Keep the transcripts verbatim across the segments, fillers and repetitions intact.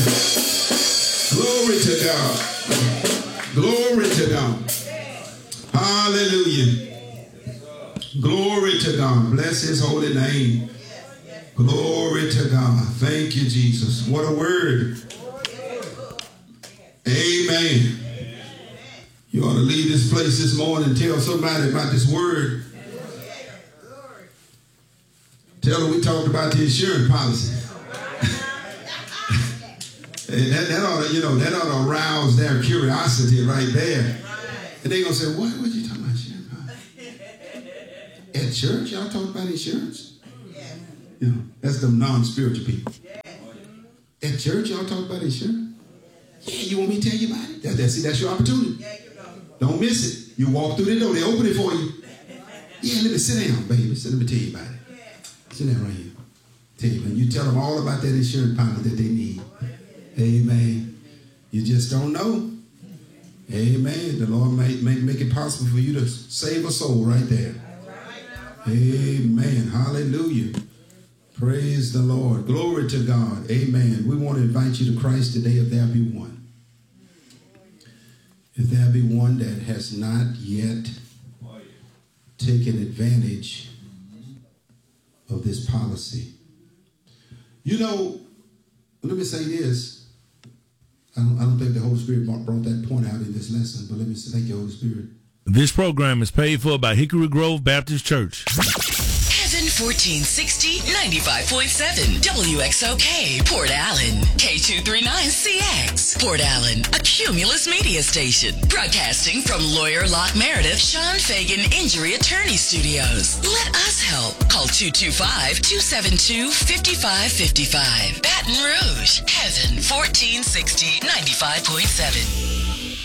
Glory to God. Glory to God. Hallelujah. Glory to God. Bless his holy name. Glory to God. Thank you, Jesus. What a word. Amen. You ought to leave this place this morning and tell somebody about this word. Tell them we talked about the insurance policy. And that, that ought to, you know, that ought to arouse their curiosity right there. And they're going to say, what? What you talking about insurance policy? At church, y'all talk about insurance? You know, that's them non-spiritual people. At church, y'all talk about insurance? Yeah, you want me to tell you about it? That, that's, that's your opportunity. Don't miss it. You walk through the door, they open it for you. Yeah, let me sit down, baby. So let me tell you about it. Sit down right here. Tell you, man, you tell them all about that insurance policy that they need. Amen. You just don't know. Amen. The Lord may, may make it possible for you to save a soul right there. Amen. Hallelujah. Praise the Lord. Glory to God. Amen. We want to invite you to Christ today if there be one. If there be one that has not yet taken advantage of this policy. You know, let me say this. I don't, I don't think the Holy Spirit brought that point out in this lesson, but let me say thank you, Holy Spirit. This program is paid for by Hickory Grove Baptist Church. Heaven fourteen sixty, ninety-five point seven, W X O K, Port Allen, K two thirty-nine C X, Port Allen, a Cumulus media station, broadcasting from Lawyer Locke Meredith, Sean Fagan Injury Attorney Studios. Let us help. Call two two five, two seven two, five five five five. Baton Rouge, Heaven fourteen sixty, ninety-five point seven.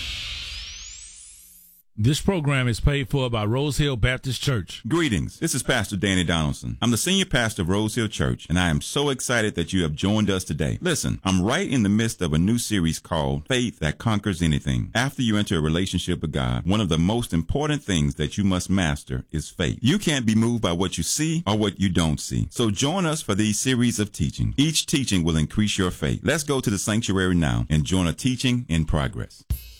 This program is paid for by Rose Hill Baptist Church. Greetings. This is Pastor Danny Donaldson. I'm the senior pastor of Rose Hill Church, and I am so excited that you have joined us today. Listen, I'm right in the midst of a new series called Faith That Conquers Anything. After you enter a relationship with God, one of the most important things that you must master is faith. You can't be moved by what you see or what you don't see. So join us for these series of teaching. Each teaching will increase your faith. Let's go to the sanctuary now and join a teaching in progress.